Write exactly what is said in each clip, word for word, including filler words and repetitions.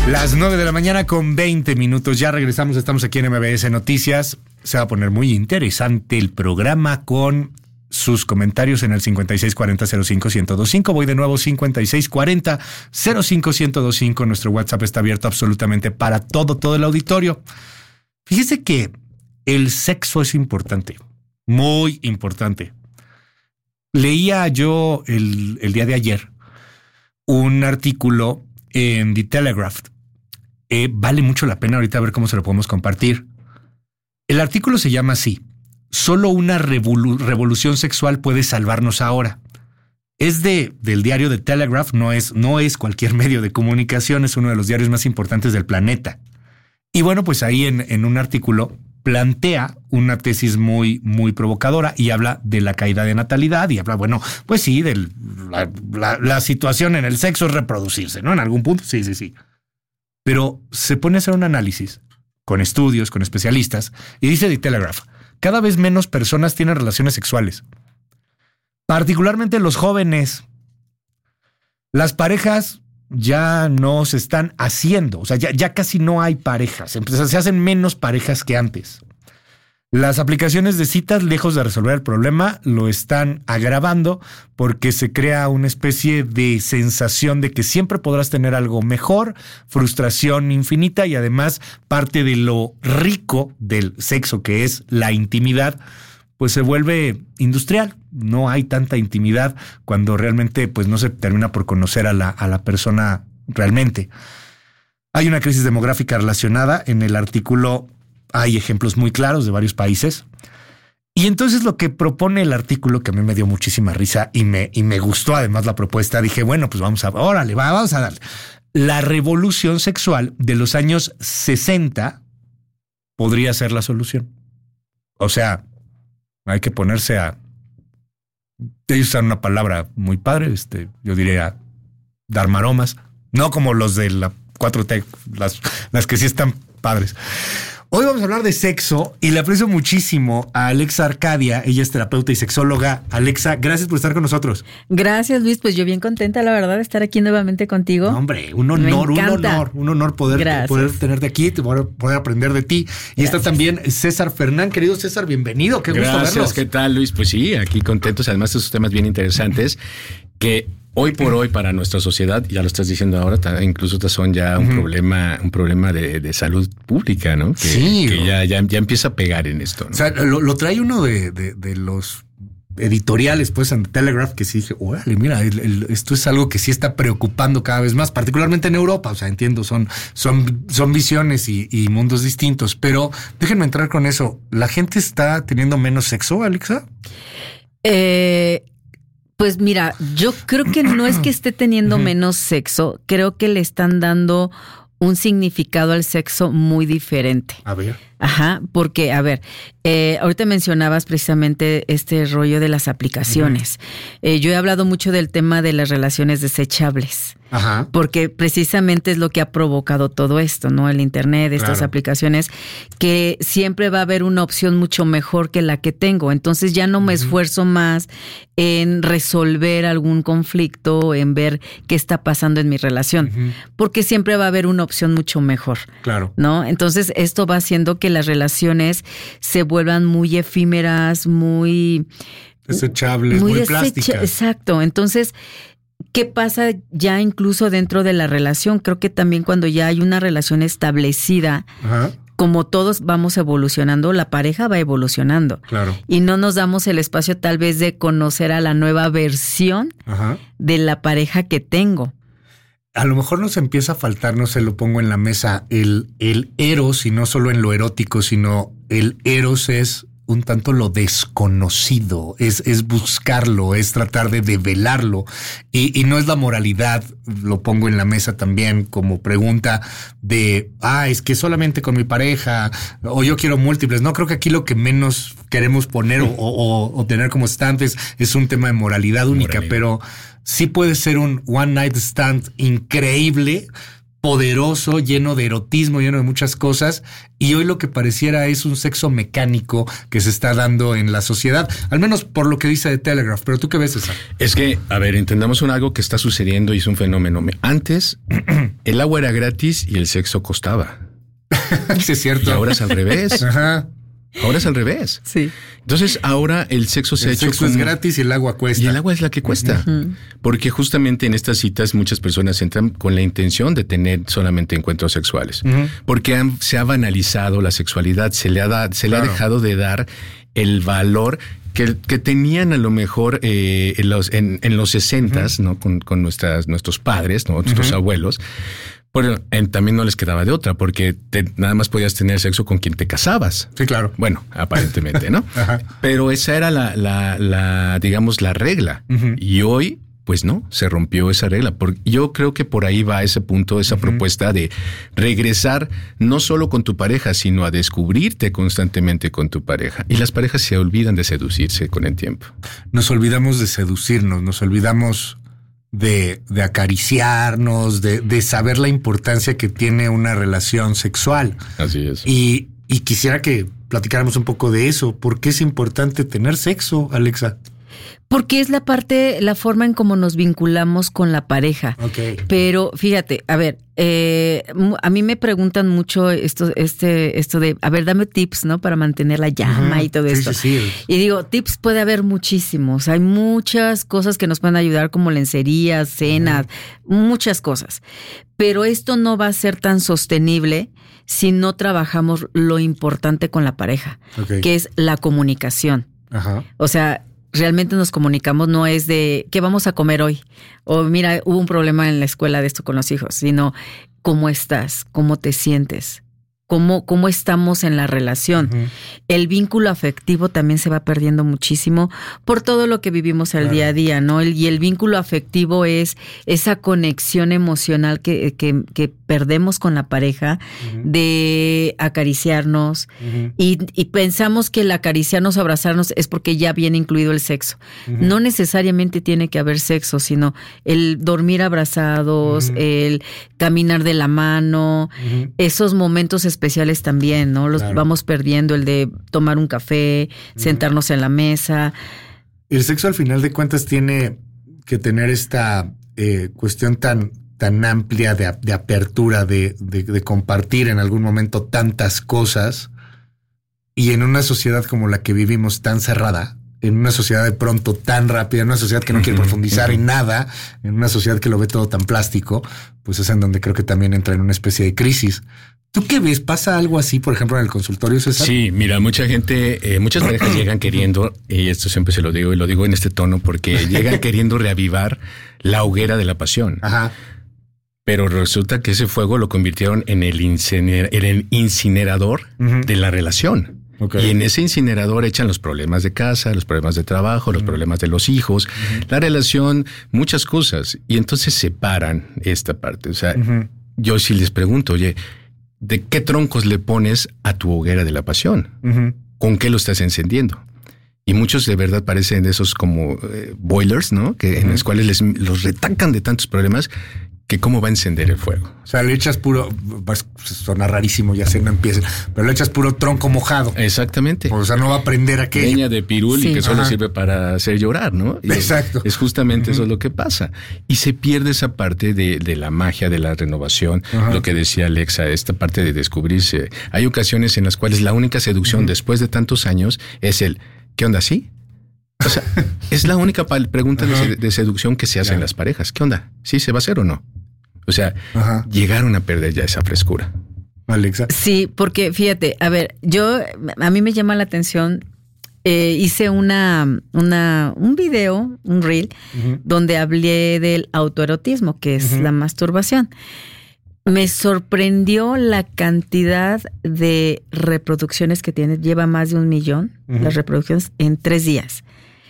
Las nueve de la mañana con veinte minutos. Ya regresamos, estamos aquí en M B S Noticias. Se va a poner muy interesante el programa con sus comentarios en el cincuenta y seis cuarenta cero cinco ciento veinticinco. Voy de nuevo, cincuenta y seis cuarenta cero cinco ciento veinticinco. Nuestro WhatsApp está abierto absolutamente para todo, todo el auditorio. Fíjese que el sexo es importante, muy importante. Leía yo el, el día de ayer un artículo en The Telegraph. Eh, vale mucho la pena ahorita ver cómo se lo podemos compartir. El artículo se llama así: solo una revolu- revolución sexual puede salvarnos ahora. Es de, del diario The Telegraph, no es, no es cualquier medio de comunicación, es uno de los diarios más importantes del planeta. Y bueno, pues ahí en, en un artículo plantea una tesis muy, muy provocadora y habla de la caída de natalidad y habla, bueno, pues sí, de la, la, la situación en el sexo es reproducirse, ¿no? En algún punto, sí, sí, sí. Pero se pone a hacer un análisis con estudios, con especialistas, y dice The Telegraph: cada vez menos personas tienen relaciones sexuales, particularmente los jóvenes. Las parejas ya no se están haciendo, o sea, ya, ya casi no hay parejas, entonces se hacen menos parejas que antes. Las aplicaciones de citas, lejos de resolver el problema, lo están agravando porque se crea una especie de sensación de que siempre podrás tener algo mejor, frustración infinita, y además parte de lo rico del sexo, que es la intimidad, pues se vuelve industrial. No hay tanta intimidad cuando realmente pues no se termina por conocer a la, a la persona realmente. Hay una crisis demográfica relacionada. En el artículo hay ejemplos muy claros de varios países. Y entonces lo que propone el artículo, que a mí me dio muchísima risa y me, y me gustó además la propuesta, dije, bueno, pues vamos a, órale, va, vamos a darle. La revolución sexual de los años sesenta podría ser la solución. O sea, hay que ponerse a... Ellos usan una palabra muy padre, este, yo diría dar maromas, no como los de la cuatro T, las, las que sí están padres. Hoy vamos a hablar de sexo y le aprecio muchísimo a Alexa Arcadia. Ella es terapeuta y sexóloga. Alexa, gracias por estar con nosotros. Gracias, Luis. Pues yo bien contenta, la verdad, de estar aquí nuevamente contigo. No, hombre, un honor, un honor, un honor poder, poder tenerte aquí, poder, poder aprender de ti. Y gracias. Está también César Fernán. Querido César, bienvenido. Qué gusto gracias, verlos. ¿Qué tal, Luis? Pues sí, aquí contentos. Además de esos temas bien interesantes que hoy por hoy para nuestra sociedad, ya lo estás diciendo ahora, incluso son ya un uh-huh. problema, un problema de, de salud pública, ¿no? Que, sí. Que ya, ya, ya empieza a pegar en esto, ¿no? O sea, lo, lo trae uno de, de, de los editoriales, pues, en Telegraph, que sí dije, órale, mira, el, el, esto es algo que sí está preocupando cada vez más, particularmente en Europa. O sea, entiendo, son, son, son visiones y, y mundos distintos, pero déjenme entrar con eso. ¿La gente está teniendo menos sexo, Alexa? Eh... Pues mira, yo creo que no es que esté teniendo uh-huh. menos sexo, creo que le están dando un significado al sexo muy diferente. A ver. Ajá, porque, a ver, eh, ahorita mencionabas precisamente este rollo de las aplicaciones. Uh-huh. Eh, yo he hablado mucho del tema de las relaciones desechables. Ajá. Porque precisamente es lo que ha provocado todo esto, ¿no? El internet, estas claro. aplicaciones, que siempre va a haber una opción mucho mejor que la que tengo. Entonces ya no me uh-huh. esfuerzo más en resolver algún conflicto, en ver qué está pasando en mi relación. Uh-huh. Porque siempre va a haber una opción mucho mejor. Claro. ¿No? Entonces esto va haciendo que las relaciones se vuelvan muy efímeras, muy... desechables, muy, muy desecha- plásticas. Exacto. Entonces, ¿qué pasa ya incluso dentro de la relación? Creo que también cuando ya hay una relación establecida, ajá. como todos vamos evolucionando, la pareja va evolucionando. Claro. Y no nos damos el espacio tal vez de conocer a la nueva versión ajá. de la pareja que tengo. A lo mejor nos empieza a faltar, no se lo pongo en la mesa, el, el eros, y no solo en lo erótico, sino el eros es un tanto lo desconocido, es, es buscarlo, es tratar de develarlo. Y, y no es la moralidad, lo pongo en la mesa también como pregunta de, ah, es que solamente con mi pareja, o yo quiero múltiples. No, creo que aquí lo que menos queremos poner o, o, o tener como estantes es un tema de moralidad única, moralidad. Pero sí puede ser un one night stand increíble, poderoso, lleno de erotismo, lleno de muchas cosas, y hoy lo que pareciera es un sexo mecánico que se está dando en la sociedad, al menos por lo que dice The Telegraph. Pero ¿tú qué ves, César? Es que, a ver, entendamos un algo que está sucediendo y es un fenómeno. Antes, el agua era gratis y el sexo costaba. Sí, es cierto. Y ahora es al revés. Ajá. Ahora es al revés. Sí. Entonces ahora el sexo se el ha hecho sexo como... es gratis y el agua cuesta. Y el agua es la que cuesta. Uh-huh. Porque justamente en estas citas muchas personas entran con la intención de tener solamente encuentros sexuales. Uh-huh. Porque han, se ha banalizado la sexualidad, se le ha, da, se claro. le ha dejado de dar el valor que, que tenían a lo mejor eh, en los en, en los sesentas, uh-huh. ¿no? Con, con nuestras, nuestros padres, ¿no? Nuestros uh-huh. abuelos. Bueno, también no les quedaba de otra, porque te, nada más podías tener sexo con quien te casabas. Sí, claro. Bueno, aparentemente, ¿no? Ajá. Pero esa era la, la, la digamos, la regla. Uh-huh. Y hoy, pues no, se rompió esa regla. Por, yo creo que por ahí va ese punto, esa uh-huh. propuesta de regresar no solo con tu pareja, sino a descubrirte constantemente con tu pareja. Y las parejas se olvidan de seducirse con el tiempo. Nos olvidamos de seducirnos, nos olvidamos... De, de acariciarnos, de, de saber la importancia que tiene una relación sexual. Así es. Y, y quisiera que platicáramos un poco de eso. ¿Por qué es importante tener sexo, Alexa? Porque es la parte, la forma en cómo nos vinculamos con la pareja. Okay. Pero fíjate, a ver, eh, a mí me preguntan mucho esto, este, esto de, a ver, dame tips, ¿no? Para mantener la llama uh-huh. y todo sí, esto. Sí, sí. Y digo, tips puede haber muchísimos. Hay muchas cosas que nos pueden ayudar, como lencerías, cenas, uh-huh. muchas cosas. Pero esto no va a ser tan sostenible si no trabajamos lo importante con la pareja, okay. que es la comunicación. Uh-huh. O sea, realmente nos comunicamos, no es de ¿qué vamos a comer hoy? O mira, hubo un problema en la escuela de esto con los hijos, sino ¿cómo estás? ¿Cómo te sientes? ¿Cómo, cómo estamos en la relación? Uh-huh. El vínculo afectivo también se va perdiendo muchísimo por todo lo que vivimos al claro. día a día, ¿no? El, y el vínculo afectivo es esa conexión emocional que, que, que perdemos con la pareja, uh-huh. de acariciarnos uh-huh. y, y pensamos que el acariciarnos, abrazarnos es porque ya viene incluido el sexo. Uh-huh. No necesariamente tiene que haber sexo, sino el dormir abrazados, uh-huh. el caminar de la mano, uh-huh. esos momentos especiales también, ¿no? Los claro. vamos perdiendo, el de tomar un café, uh-huh. sentarnos en la mesa. El sexo al final de cuentas tiene que tener esta eh, cuestión tan tan amplia de, de apertura, de, de, de compartir en algún momento tantas cosas, y en una sociedad como la que vivimos tan cerrada, en una sociedad de pronto tan rápida, en una sociedad que no quiere profundizar en nada, en una sociedad que lo ve todo tan plástico, pues es en donde creo que también entra en una especie de crisis. ¿Tú qué ves? ¿Pasa algo así, por ejemplo, en el consultorio, César? Sí, mira, mucha gente, eh, muchas parejas llegan queriendo, y esto siempre se lo digo, y lo digo en este tono, porque llegan queriendo reavivar la hoguera de la pasión. Ajá. Pero resulta que ese fuego lo convirtieron en el, inciner- en el incinerador uh-huh. de la relación. Okay. Y en ese incinerador echan los problemas de casa, los problemas de trabajo, uh-huh. los problemas de los hijos, uh-huh. la relación, muchas cosas. Y entonces separan esta parte. O sea, uh-huh. yo sí les pregunto, oye, ¿de qué troncos le pones a tu hoguera de la pasión? Uh-huh. ¿Con qué lo estás encendiendo? Y muchos de verdad parecen de esos como eh, boilers, ¿no? Que uh-huh. en los cuales les, los retacan de tantos problemas que cómo va a encender el fuego. O sea, le echas puro, pues, suena rarísimo, ya sé, no empiecen, pero le echas puro tronco mojado. Exactamente. O sea, no va a prender aquello. Leña de pirul sí. y que solo Ajá. sirve para hacer llorar, ¿no? Y exacto. Es, es justamente uh-huh. eso lo que pasa. Y se pierde esa parte de, de la magia, de la renovación, uh-huh. lo que decía Alexa, esta parte de descubrirse. Hay ocasiones en las cuales la única seducción uh-huh. después de tantos años es el, ¿qué onda, sí? O sea, es la única pregunta de, de seducción que se hace yeah. en las parejas. ¿Qué onda? ¿Sí se va a hacer o no? O sea, Ajá. llegaron a perder ya esa frescura. Alexa. Sí, porque fíjate, a ver, yo, a mí me llama la atención, eh, hice una, una, un video, un reel, uh-huh. donde hablé del autoerotismo, que es uh-huh. la masturbación. Me sorprendió la cantidad de reproducciones que tiene. Lleva más de un millón uh-huh. las reproducciones en tres días.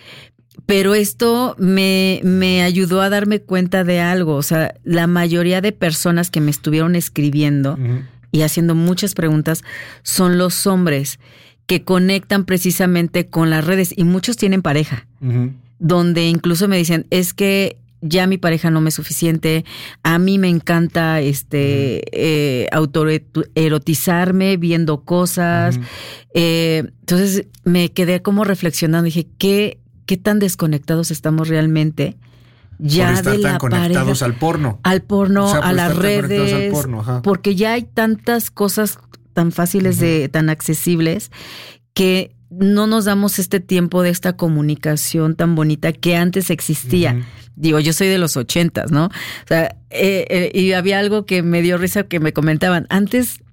Pero esto me, me ayudó a darme cuenta de algo. O sea, la mayoría de personas que me estuvieron escribiendo uh-huh. y haciendo muchas preguntas son los hombres que conectan precisamente con las redes. Y muchos tienen pareja. Uh-huh. Donde incluso me dicen, es que ya mi pareja no me es suficiente, a mí me encanta este uh-huh. eh, autoerotizarme viendo cosas. Uh-huh. Eh, entonces me quedé como reflexionando, dije, ¿qué, qué tan desconectados estamos realmente? Ya por estar de tan la conectados pareja, al porno. Al porno, o sea, a las redes, al porno, porque ya hay tantas cosas tan fáciles uh-huh. de, tan accesibles, que no nos damos este tiempo de esta comunicación tan bonita que antes existía. Uh-huh. Digo, yo soy de los ochentas, ¿no? O sea, eh, eh, y había algo que me dio risa que me comentaban. Antes